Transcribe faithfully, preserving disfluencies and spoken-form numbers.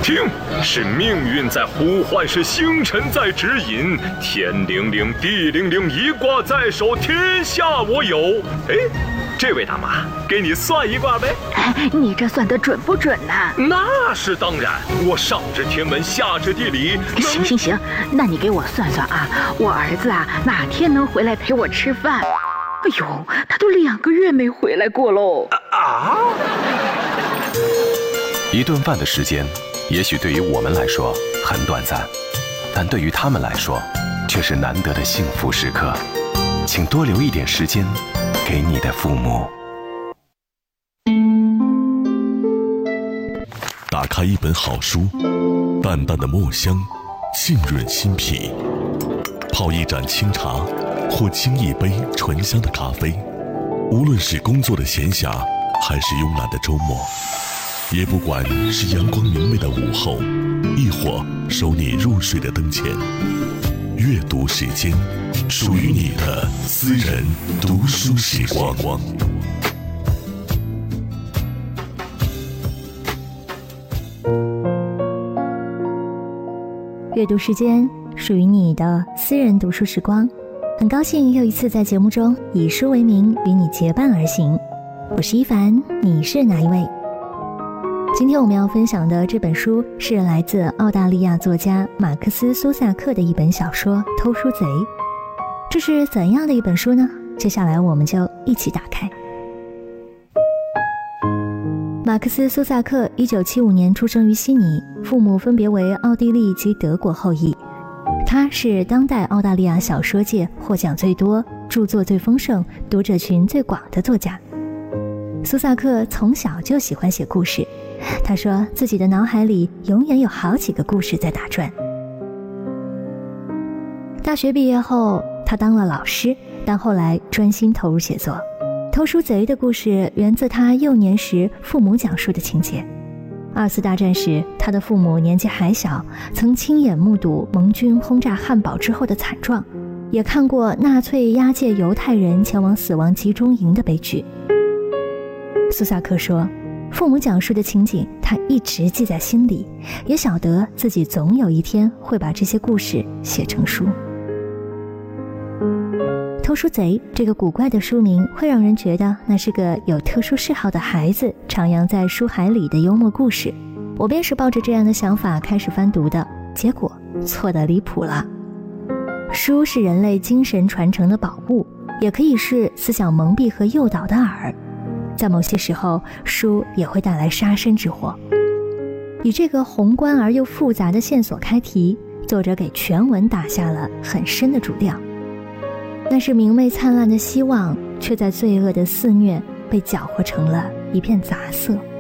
听，是命运在呼唤，是星辰在指引。天灵灵，地灵灵，一卦在手，天下我有。哎，这位大妈，给你算一卦呗。 哎，你这算得准不准呢？ 那是当然，我上知天文，下知地理。 行行行，那你给我算算啊，我儿子啊哪天能回来陪我吃饭？哎呦，他都两个月没回来过喽。 啊！ 一顿饭的时间，也许对于我们来说很短暂，但对于他们来说，却是难得的幸福时刻。请多留一点时间给你的父母。 打开一本好书，淡淡的墨香浸润心脾，泡一盏清茶，或沏一杯醇香的咖啡。无论是工作的闲暇，还是慵懒的周末，也不管是阳光明媚的午后，亦或收你入睡的灯前，阅读时间，属于你的私人读书时光。 阅读时间，属于你的私人读书时光。很高兴又一次在节目中以书为名与你结伴而行。我是一凡，你是哪一位？今天我们要分享的这本书是来自澳大利亚作家马克思·苏萨克的一本小说《偷书贼》。这是怎样的一本书呢？接下来我们就一起打开。马克思·苏萨克一九七五年出生于悉尼，父母分别为奥地利及德国后裔。他是当代澳大利亚小说界获奖最多、著作最丰盛、读者群最广的作家。苏萨克从小就喜欢写故事，他说自己的脑海里永远有好几个故事在打转。大学毕业后，他当了老师，但后来专心投入写作。偷书贼的故事源自他幼年时父母讲述的情节。二次大战时，他的父母年纪还小，曾亲眼目睹盟军轰炸汉堡之后的惨状，也看过纳粹押解犹太人前往死亡集中营的悲剧。苏萨克说，父母讲述的情景他一直记在心里，也晓得自己总有一天会把这些故事写成书。偷书贼这个古怪的书名会让人觉得那是个有特殊嗜好的孩子徜徉在书海里的幽默故事。我便是抱着这样的想法开始翻读的，结果错得离谱了。书是人类精神传承的宝物，也可以是思想蒙蔽和诱导的饵，在某些时候，书也会带来杀身之祸。以这个宏观而又复杂的线索开题，作者给全文打下了很深的主调。那是明媚灿烂的希望，却在罪恶的肆虐被搅和成了一片杂色。